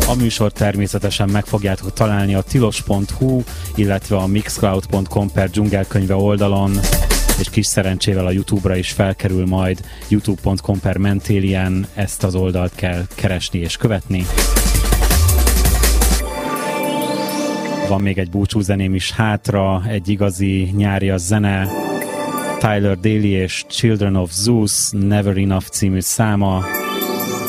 A műsor természetesen meg fogjátok találni a tilos.hu, illetve a mixcloud.com/dzsungelkönyve oldalon, és kis szerencsével a YouTube-ra is felkerül majd, youtube.com/Mentalien, ezt az oldalt kell keresni és követni. Van még egy búcsúzeném is hátra, egy igazi nyárias zene, Tyler Daly és Children of Zeus, Never Enough című száma.